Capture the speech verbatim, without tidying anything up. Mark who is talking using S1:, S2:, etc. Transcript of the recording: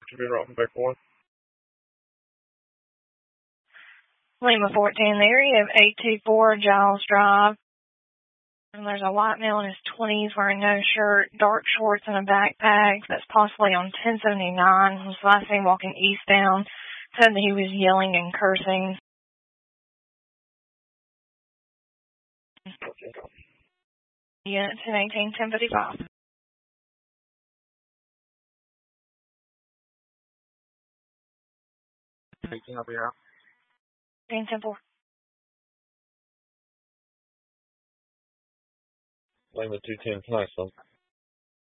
S1: Should be right from back one.
S2: Lima fourteen, the area of eight two four Giles Drive. And there's a white male in his twenties wearing no shirt, dark shorts, and a backpack that's possibly on ten seventy-nine. Was last seen walking eastbound. Said that he was yelling and cursing. Unit ten eighteen, ten fifty-five.
S1: eighteen, I'll be out.
S2: ten ten four.
S1: Lima two ten, nice one.